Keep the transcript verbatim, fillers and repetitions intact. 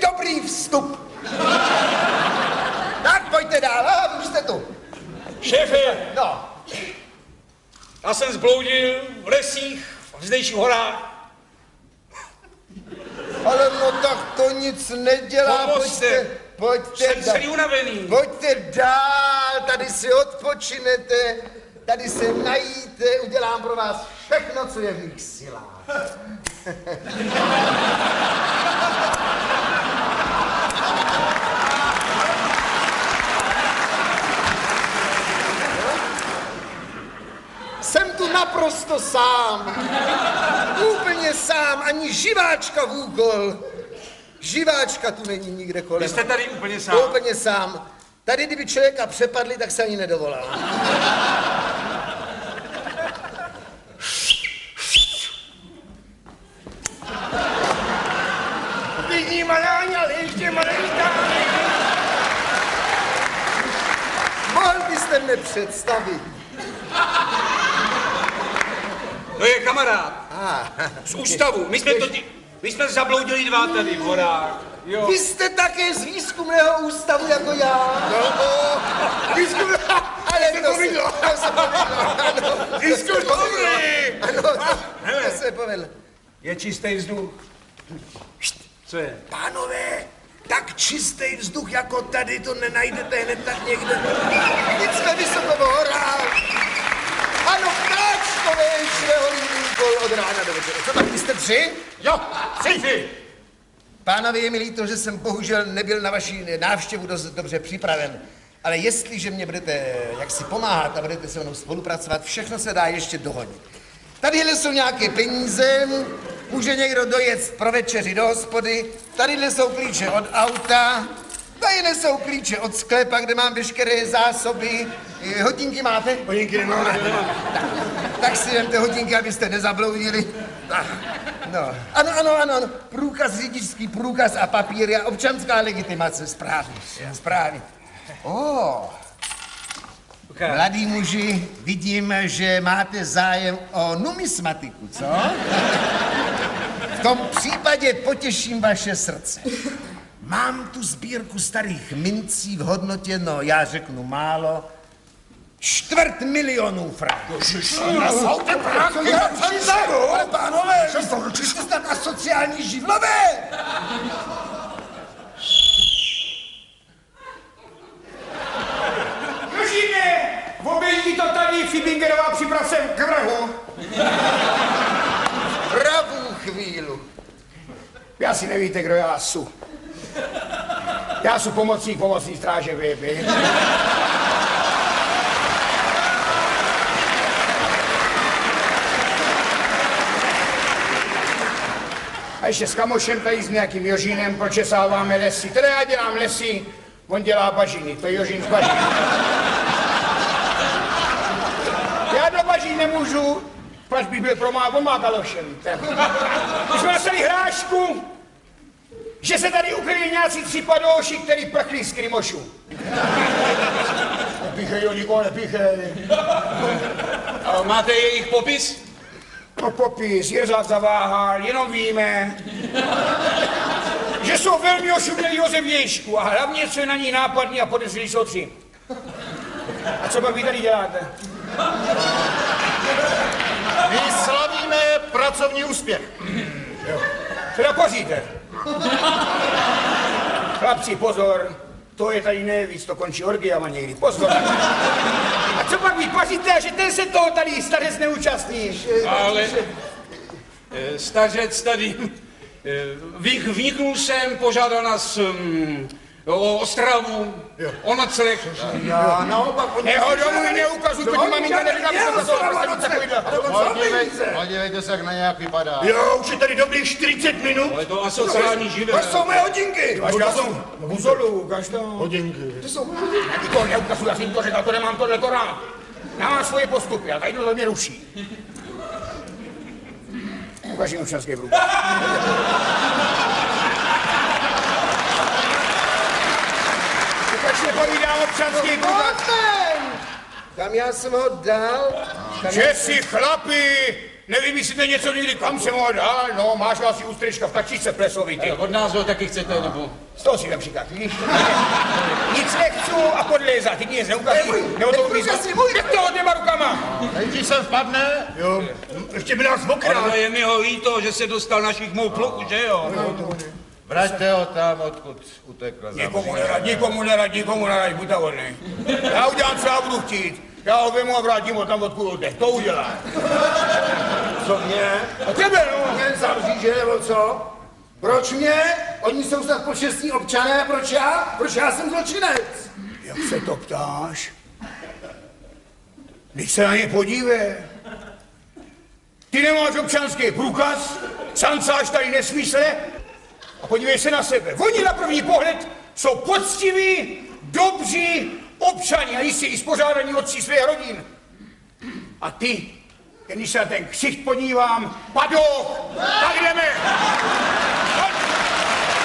dobrý vstup. Tak pojďte dál, a už jste tu. Šéfe, no. Já jsem zbloudil v lesích, v zdejších horách. Ale no tak to nic nedělá, pojďte, pojďte jsem celý unavený. Pojďte dál, tady si odpočinete, tady se najíte, udělám pro vás všechno, co je v mých silách. Jsem tu naprosto sám. Úplně sám, ani živáčka v úkol. Živáčka tu není nikde kolem. Vy jste tady úplně sám? Úplně sám. Tady, kdyby člověka přepadli, tak se ani nedovolal. Vidí maláň, ale ještě malinká. Mohl byste mě představit? To je kamarád. Ah. Z ústavu. My jsme to... My jsme zabloudili dva tady v horách. Jo. Vy jste také z výzkumného ústavu jako já. No, no. Výzkumného... Ale se to povedlo. Se, to se povedlo. Ano. Výzkum dobrý. Ano, to, to se povedlo. Je čistý vzduch. Co je? Pánové, tak čistý vzduch jako tady to nenajdete hned tak někde. Nic jsme vysoko v horách. Ano, ptáčkové šveholí úkol od rána do večera. Co tak, vy jste tři? Jo, tři. Pánové, je mi líto, že jsem bohužel nebyl na vaši návštěvu dost dobře připraven. Ale jestliže mě budete jaksi pomáhat a budete se mnou spolupracovat, všechno se dá ještě dohodit. Tadyhle jsou nějaké peníze, může někdo dojet pro večeři do hospody, tadyhle jsou klíče od auta, tadyhle jsou klíče od sklepa, kde mám veškeré zásoby. Hodinky máte? Hodinky nemám. Tak, tak si vemte hodinky, abyste nezabloudili. Tak, no. Ano, ano, ano, ano. Průkaz, řidičský průkaz a papíry a občanská legitimace. Správně, správně. Oh. Mladí muži, vidím, že máte zájem o numismatiku, co? V tom případě potěším vaše srdce. Mám tu sbírku starých mincí v hodnotě, no já řeknu málo, čtvrt milionů franků. Jsou ty prachy, ale pánové, vy jste snad asociální živlové. Držíme! Oběží to tady Fibingerová připravce k vrahu. Pravou chvíli. Já si nevíte, kdo já jsou. Já jsem pomocník pomocní stráže Vyby. A ještě s kamošem tady s nějakým Jožínem pročesáváme lesy. Teda já dělám lesy, on dělá bažiny, to je Jožín z bažin. Já do bažin nemůžu, pač bych byl pomágalošem. My jsme dostali hrášku, že se tady ukryli nějací tři padouši, který prchli z Krymošu. Nepíchej, oni nikoho nepíchej. A máte jejich popis? No popis, Jiřáb zaváhal, jenom víme, že jsou velmi ošumělí ze vnějšku a hlavně, co je na ní nápadný a podezřelí jsou tři. A co pak vy tady děláte? My slavíme pracovní úspěch. Jo. Teda poříte. Chlapci, pozor, to je tady nejvíc, to končí orgiama někdy, pozor. A co pak vy paříte, že ten se toho tady stařec neúčastní? Ale eh, stařec tady eh, vniknul jsem, požádal nás um, o Ostravu, jo. O nocleh. Já naopak... Jeho domů neukazuj, to ti maminka neříká, že to Podívejte se, jak na nějak vypadá. Jo, už je tady dobrých čtyřicet minut. Ale to asociální živé. To jsou moje hodinky. Já jsem buzolu, ukaž to. Hodinky. To jsou moje hodinky. Já ti to neukazuji, já jsem to řekl, to nemám tohle to rád. Já mám svoje postupy, a tady to mě ruší. Ukaž jim občanský průkaz. Ukaž nepovídám občanský průkaz. Kam já jsem ho dal? Že si chlapi Nevymyslíte něco někdy, kam se mohl dál? No, máš asi ústřička v tačičce plesovitý. Od nás ho taky chcete, nebo? Z toho si například, víš? Nic nechci a podlézat, ty nic neukazují. Nebo to umíš. Jak to těma rukama? Nejdřív sem vpadne, Jo, ještě by nás okrát. Ale je mi ho líto, že se dostal na šikmou plochu, že jo? vraťte ho tam, odkud utekl. Nikomu nerad, nikomu nerad, nikomu nerad, buď ta volný. Já udělám, co já budu chtít. Já ho vemu a vrátím ho tam, odkud utek. To udělám. Co mě? A tebe, no. Mě zavří, že nebo co? Proč mě? Oni jsou snad počestní občané, proč já? Proč já jsem zločinec? Jak se to ptáš? Když se na ně podívej. Ty nemáš občanský průkaz, sancáš tady nesmysle a podívej se na sebe. Oni na první pohled jsou poctiví, dobří občani a jistě i spořádaní otci svých rodin. A ty, když se na ten ksicht podívám, padoch, tak jdeme!